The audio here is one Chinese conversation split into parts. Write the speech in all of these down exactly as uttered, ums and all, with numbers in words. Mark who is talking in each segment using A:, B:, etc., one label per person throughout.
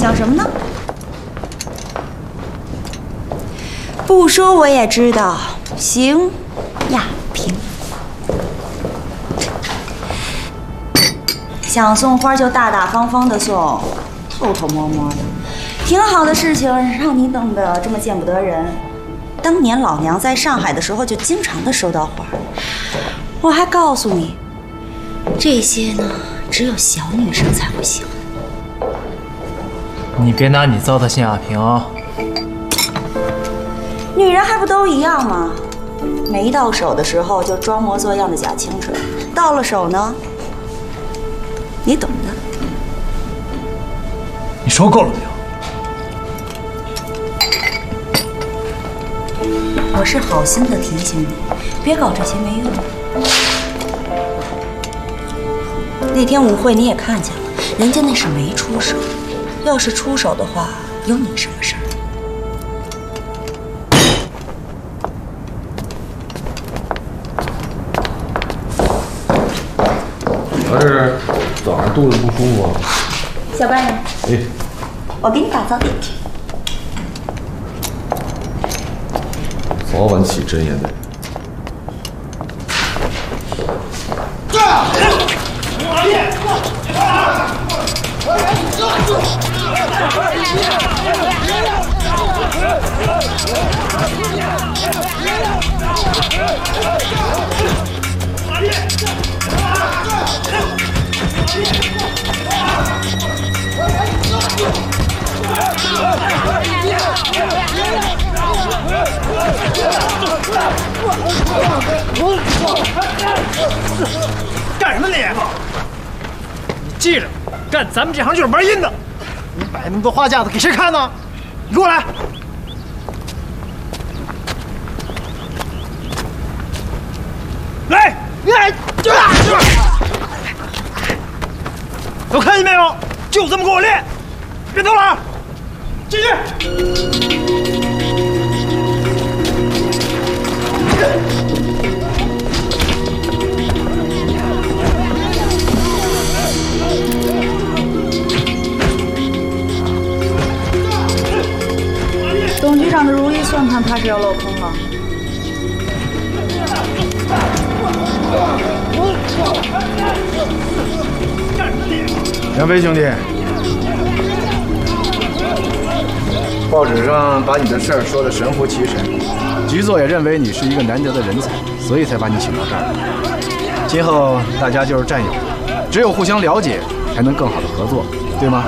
A: 想什么呢？不说我也知道。行，亚萍。想送花就大大方方的送，偷偷摸摸的，挺好的事情，让你弄得这么见不得人。当年老娘在上海的时候，就经常的收到花。我还告诉你，这些呢，只有小女生才会喜欢。
B: 你别拿你糟蹋辛亚萍啊！
A: 女人还不都一样吗？没到手的时候就装模作样的假清纯，到了手呢，你懂的。
B: 你说够了没有？
A: 我是好心的提醒你，别搞这些没用的。那天舞会你也看见了，人家那是没出手，要是出手的话，有你什么事儿？
C: 我是早上肚子不舒服。
A: 小官人，
C: 哎，
A: 我给你打早点。
C: 早晚起真也得。
B: 干什么你？你记着，干咱们这行就是玩阴的。你摆那么多花架子给谁看呢？你给我来！来，你来！都看见没有？就这么给我练，别偷懒，继续。
A: 董局长的如意算盘怕是要落空了。
D: 杨飞兄弟，报纸上把你的事儿说得神乎其神，局座也认为你是一个难得的人才，所以才把你请到这儿。今后大家就是战友，只有互相了解，才能更好的合作，对吗？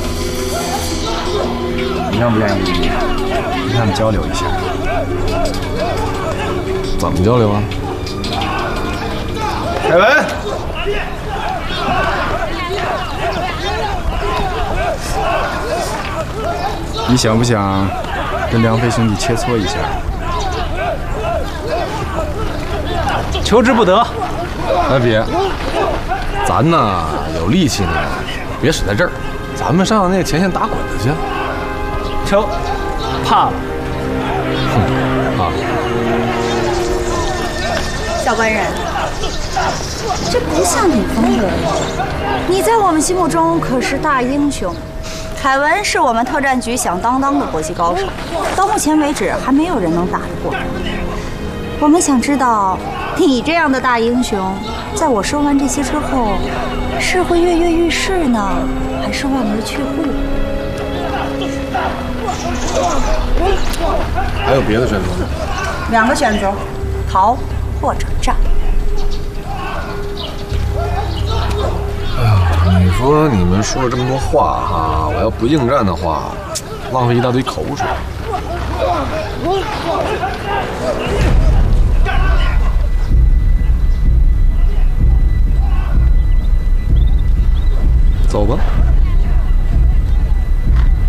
D: 你愿不愿意跟他们交流一下？
C: 怎么交流啊？
D: 凯文，你想不想跟梁飞兄弟切磋一下？
B: 求之不得。
C: 哎，别，咱呢有力气呢，别使在这儿，咱们上那前线打滚子去。
B: 成，怕了。
C: 哼，怕了。
A: 小官人，这不像你风格。你在我们心目中可是大英雄。凯文是我们特战局响当当的搏击高手，到目前为止还没有人能打得过他。我们想知道，你这样的大英雄，在我说完这些之后，是会跃跃欲试呢，还是望而却步？
C: 还有别的选择吗？
A: 两个选择，逃或者战。
C: 哎呀，你说你们说了这么多话哈，我要不应战的话，浪费一大堆口水。